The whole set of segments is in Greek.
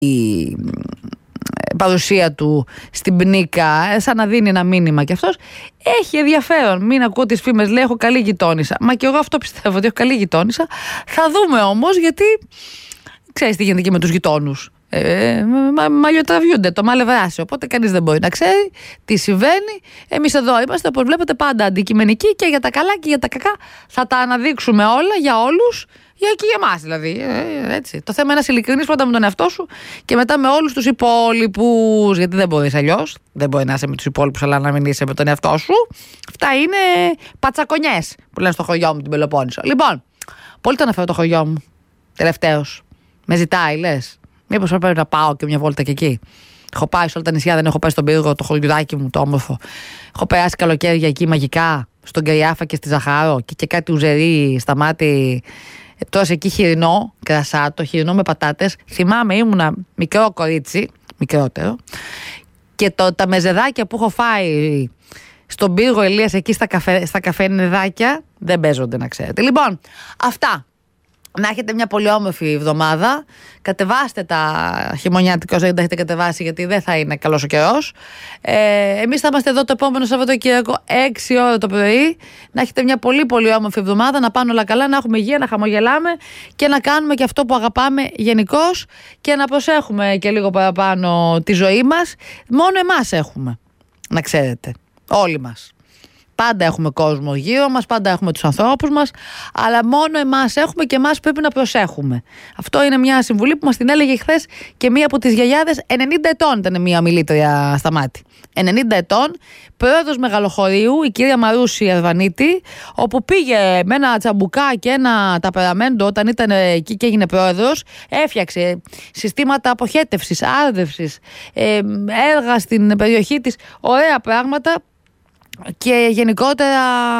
η παρουσία του στην Πνίκα, σαν να δίνει ένα μήνυμα κι αυτός. Έχει ενδιαφέρον. Μην ακούω τις φήμες, λέει έχω καλή γειτόνισσα. Μα και εγώ αυτό πιστεύω, ότι έχω καλή γειτόνισσα. Θα δούμε όμως, γιατί ξέρεις τι γίνεται και με τους γειτόνους. Μαλλιοτραβιούνται, το μαλευράσιο. Οπότε κανείς δεν μπορεί να ξέρει τι συμβαίνει. Εμείς εδώ είμαστε, όπως βλέπετε, πάντα αντικειμενικοί και για τα καλά και για τα κακά θα τα αναδείξουμε όλα για όλους. Και για εμάς δηλαδή. Έτσι. Το θέμα είναι να είσαι ειλικρινής πρώτα με τον εαυτό σου και μετά με όλους τους υπόλοιπους. Γιατί δεν μπορείς αλλιώς. Δεν μπορεί να είσαι με τους υπόλοιπους, αλλά να μην είσαι με τον εαυτό σου. Αυτά είναι πατσακονιές που λένε στο χωριό μου την Πελοπόννησο. Λοιπόν, πολύ το αναφέρω το χωριό μου τελευταίως. Με ζητάει, λες. Μήπως πρέπει να πάω και μια βόλτα και εκεί. Έχω πάει σε όλα τα νησιά, δεν έχω πάει στον Πύργο, το χωριουδάκι μου, το όμορφο. Έχω περάσει καλοκαίρια εκεί μαγικά, στον Κεριάφα και στη Ζαχάρο και κάτι ουζερί στα μάτι. Τώρα εκεί χοιρινό, κρασάτο, χοιρινό με πατάτες. Θυμάμαι, ήμουνα μικρό κορίτσι, μικρότερο, και τα μεζεδάκια που έχω φάει στον Πύργο Ηλίας εκεί στα καφενεδάκια δεν παίζονται, να ξέρετε. Λοιπόν, αυτά. Να έχετε μια πολύ όμορφη εβδομάδα. Κατεβάστε τα χειμωνιάτικα όσο δεν τα έχετε κατεβάσει, γιατί δεν θα είναι καλός ο καιρός. Εμείς θα είμαστε εδώ το επόμενο Σαββατοκύριακο 6 ώρα το πρωί. Να έχετε μια πολύ πολύ όμορφη εβδομάδα. Να πάνε όλα καλά, να έχουμε υγεία, να χαμογελάμε και να κάνουμε και αυτό που αγαπάμε γενικώς και να προσέχουμε και λίγο παραπάνω τη ζωή μας. Μόνο εμάς έχουμε, να ξέρετε. Όλοι μας. Πάντα έχουμε κόσμο γύρω μας, πάντα έχουμε τους ανθρώπους μας, αλλά μόνο εμάς έχουμε και εμάς πρέπει να προσέχουμε. Αυτό είναι μια συμβουλή που μας την έλεγε χθες και μία από τις γιαγιάδες. 90 ετών ήταν μία ομιλήτρια στα μάτια. 90 ετών, πρόεδρος μεγαλοχωρίου, η κυρία Μαρούση Αρβανίτη, όπου πήγε με ένα τσαμπουκά και ένα ταπεραμέντο όταν ήταν εκεί και έγινε πρόεδρος, έφτιαξε συστήματα αποχέτευσης, άρδευσης, έργα στην περιοχή της, ωραία πράγματα. Και γενικότερα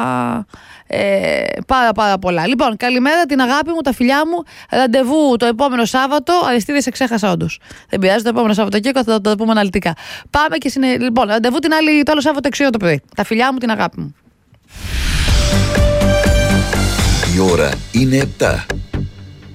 πάρα πολλά. Λοιπόν, καλημέρα, την αγάπη μου, τα φιλιά μου. Ραντεβού το επόμενο Σάββατο. Αριστείδη, σε ξέχασα όντως. Δεν πειράζει, το επόμενο Σαββατοκύριακο θα το πούμε αναλυτικά. Πάμε και λοιπόν, ραντεβού το άλλο Σάββατο 6 ώρα το πρωί. Τα φιλιά μου, την αγάπη μου. Η ώρα είναι 7.